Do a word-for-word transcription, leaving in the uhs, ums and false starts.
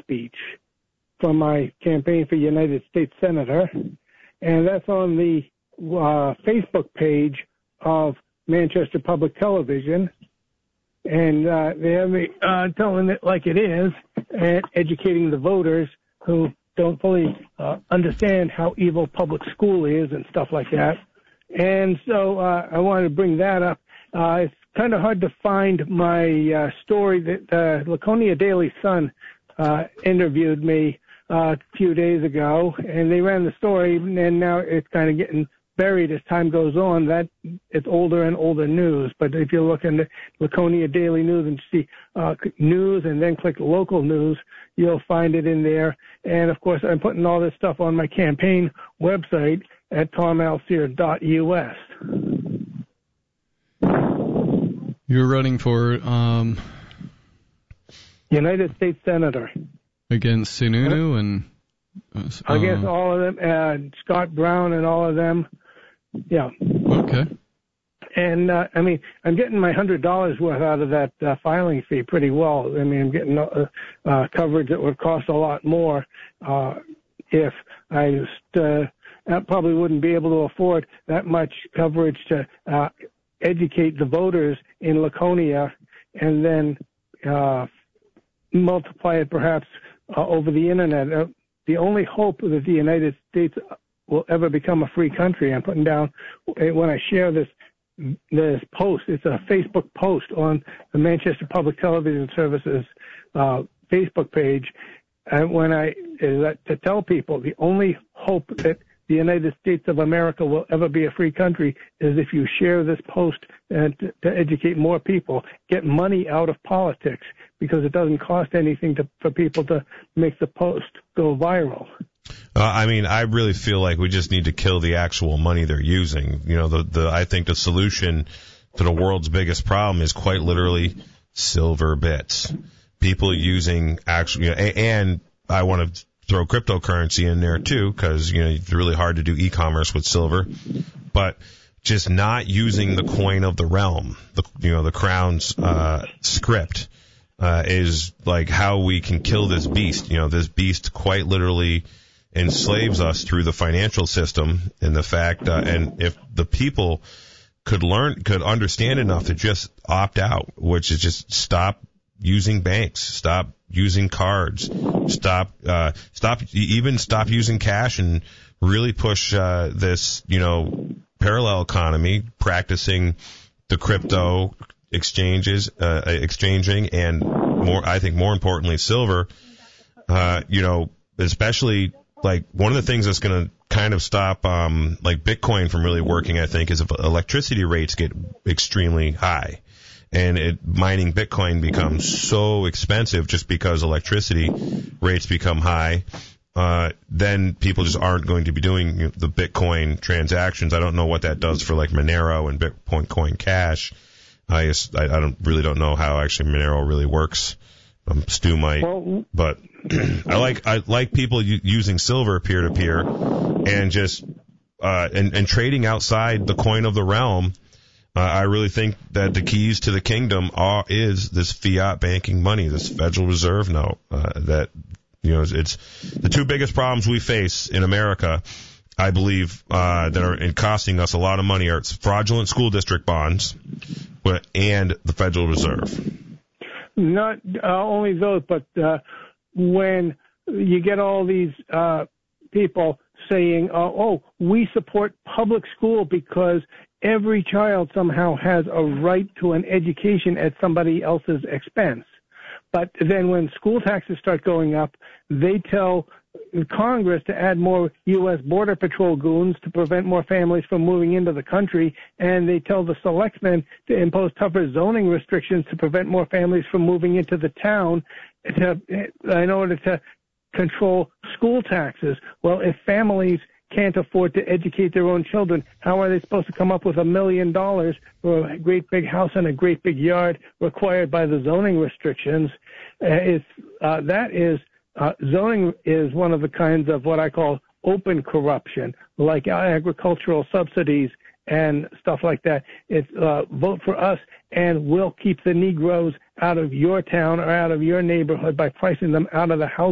speech from my campaign for United States Senator, and that's on the uh, Facebook page of Manchester Public Television. And uh, they have me uh, telling it like it is and educating the voters who don't fully uh, understand how evil public school is and stuff like that. And so uh, I wanted to bring that up. Uh, it's kind of hard to find my uh, story that the Laconia Daily Sun uh, interviewed me uh, a few days ago, and they ran the story, and now it's kind of getting buried as time goes on. That it's older and older news. But if you look in the Laconia Daily News and see uh, news and then click local news, you'll find it in there. And of course, I'm putting all this stuff on my campaign website at tom alseer dot u s. You're running for um, United States Senator against Sununu and uh, against all of them, uh, Scott Brown and all of them. Yeah. Okay. And uh, I mean, I'm getting my hundred dollars worth out of that uh, filing fee pretty well. I mean, I'm getting uh, uh, coverage that would cost a lot more uh, if I just, uh, I probably wouldn't be able to afford that much coverage to uh, educate the voters in Laconia and then uh, multiply it perhaps uh, over the internet. Uh, the only hope that the United States will ever become a free country, I'm putting down when I share this this post. It's a Facebook post on the Manchester Public Television Services uh, Facebook page. And when I is that to tell people the only hope that the United States of America will ever be a free country is if you share this post and to, to educate more people, get money out of politics, because it doesn't cost anything to, for people to make the post go viral. Uh, I mean, I really feel like we just need to kill the actual money they're using. You know, the, the I think the solution to the world's biggest problem is quite literally silver bits. People using actual, you know, and I want to throw cryptocurrency in there too, because, you know, it's really hard to do e-commerce with silver, but just not using the coin of the realm, the, you know, the crown's uh, script uh, is like how we can kill this beast. You know, this beast quite literally enslaves us through the financial system, and the fact, uh, and if the people could learn, could understand enough to just opt out, which is just stop using banks, stop using cards, stop, uh, stop, even stop using cash, and really push uh, this, you know, parallel economy, practicing the crypto exchanges, uh, exchanging, and more, I think more importantly, silver. Uh, you know, especially. Like, one of the things that's going to kind of stop, um, like, Bitcoin from really working, I think, is if electricity rates get extremely high. And it, mining Bitcoin becomes so expensive just because electricity rates become high. Uh, then people just aren't going to be doing, you know, the Bitcoin transactions. I don't know what that does for, like, Monero and Bitcoin Coin Cash. I, just, I, I don't really don't know how actually Monero really works. Um, Stu might, well, but I like I like people u- using silver peer to peer, and just uh, and and trading outside the coin of the realm. Uh, I really think that the keys to the kingdom are is this fiat banking money, this Federal Reserve note. Uh, that you know, it's, it's the two biggest problems we face in America. I believe uh, that are in costing us a lot of money are fraudulent school district bonds, but and the Federal Reserve. Not uh, only those, but uh, when you get all these uh, people saying, uh, oh, we support public school because every child somehow has a right to an education at somebody else's expense. But then when school taxes start going up, they tell Congress to add more U S Border Patrol goons to prevent more families from moving into the country, and they tell the selectmen to impose tougher zoning restrictions to prevent more families from moving into the town to, in order to control school taxes. Well, if families can't afford to educate their own children, how are they supposed to come up with a million dollars for a great big house and a great big yard required by the zoning restrictions? Uh, it's, uh, that is Uh, zoning is one of the kinds of what I call open corruption, like agricultural subsidies and stuff like that. It's uh, vote for us and we'll keep the Negroes out of your town or out of your neighborhood by pricing them out of the house.